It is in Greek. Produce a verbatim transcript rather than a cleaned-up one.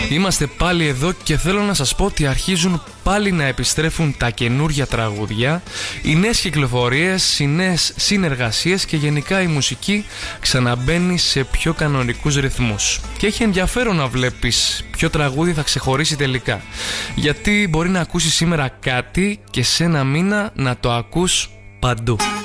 Είμαστε πάλι εδώ και θέλω να σας πω ότι αρχίζουν πάλι να επιστρέφουν τα καινούργια τραγούδια, οι νέες κυκλοφορίες, οι νέες συνεργασίες και γενικά η μουσική ξαναμπαίνει σε πιο κανονικούς ρυθμούς. Και έχει ενδιαφέρον να βλέπεις ποιο τραγούδι θα ξεχωρίσει τελικά, γιατί μπορεί να ακούσεις σήμερα κάτι και σε ένα μήνα να το ακούς παντού.